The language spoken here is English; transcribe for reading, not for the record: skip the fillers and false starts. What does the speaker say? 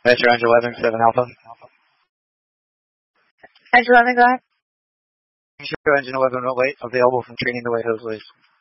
Metro Engine 11, 7 Alpha. Engine 11, go ahead. Metro Engine 11, wait, available from training the White House, please.